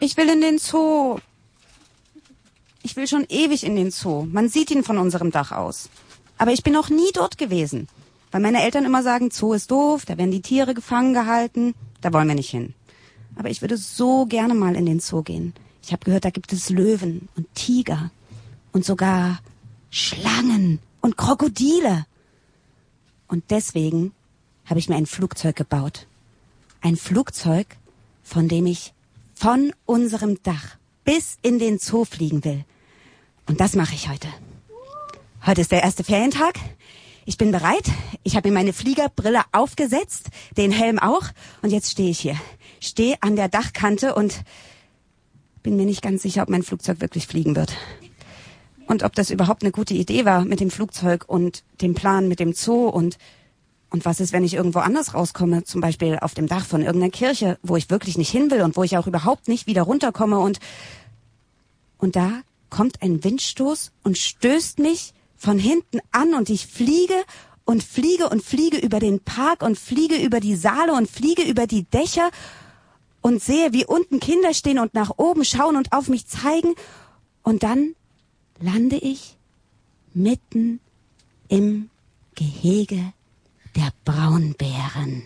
Ich will in den Zoo. Ich will schon ewig in den Zoo. Man sieht ihn von unserem Dach aus. Aber ich bin noch nie dort gewesen. Weil meine Eltern immer sagen, Zoo ist doof, da werden die Tiere gefangen gehalten. Da wollen wir nicht hin. Aber ich würde so gerne mal in den Zoo gehen. Ich habe gehört, da gibt es Löwen und Tiger und sogar Schlangen und Krokodile. Und deswegen habe ich mir ein Flugzeug gebaut. Ein Flugzeug, von dem ich von unserem Dach bis in den Zoo fliegen will. Und das mache ich heute. Heute ist der erste Ferientag. Ich bin bereit. Ich habe mir meine Fliegerbrille aufgesetzt, den Helm auch. Und jetzt stehe ich hier. Stehe an der Dachkante und bin mir nicht ganz sicher, ob mein Flugzeug wirklich fliegen wird. Und ob das überhaupt eine gute Idee war mit dem Flugzeug und dem Plan mit dem Zoo und was ist, wenn ich irgendwo anders rauskomme, zum Beispiel auf dem Dach von irgendeiner Kirche, wo ich wirklich nicht hin will und wo ich auch überhaupt nicht wieder runterkomme und da kommt ein Windstoß und stößt mich von hinten an und ich fliege und fliege und fliege über den Park und fliege über die Saale und fliege über die Dächer und sehe, wie unten Kinder stehen und nach oben schauen und auf mich zeigen und dann lande ich mitten im Gehege der Braunbären.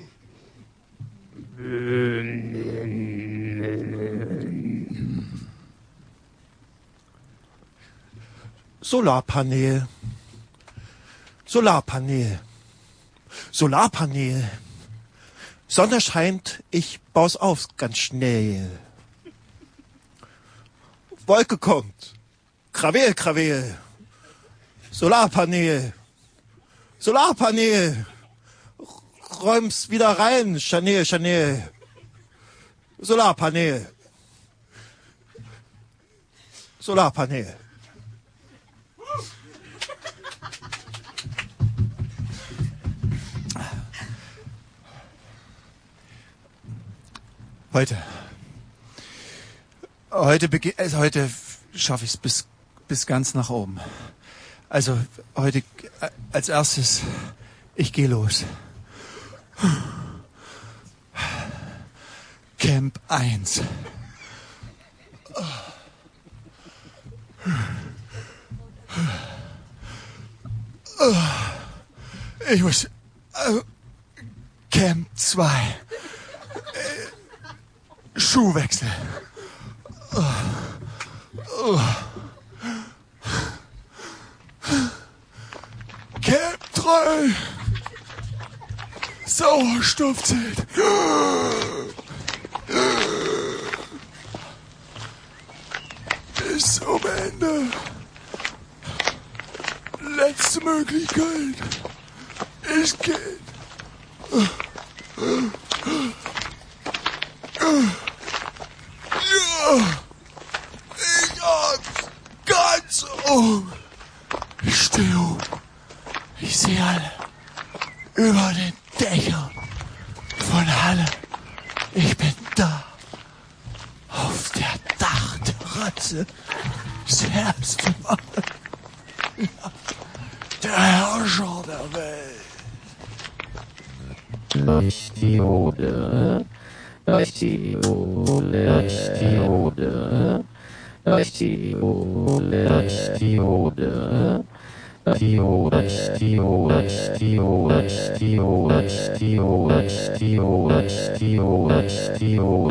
Solarpanel. Solarpanel. Solarpanel. Sonne scheint, ich bau's auf ganz schnell. Wolke kommt. Krawel, Krawel. Solarpanel. Solarpanel. Räum's wieder rein, Chanel, Chanel. Solarpanel. Solarpanel. Heute schaffe ich es bis ganz nach oben. Also heute als erstes, ich gehe los. Camp 1. Ich muss... Camp 2. Schuhwechsel. Camp 3. Sauerstoffzelt. Bis zum Ende. Letzte Möglichkeit. Es geht. Ja. Ich hab's ganz oben. Ich stehe oben. Ich sehe alle. Über den Dächern von Halle. Ich bin da. Auf der Dachterrasse. Das erste Mal. Ja. Der Herrscher der Welt. Leuchtdiode. Leuchtdiode. Leuchtdiode. Leuchtdiode. Leuchtdiode. Leuchtdiode.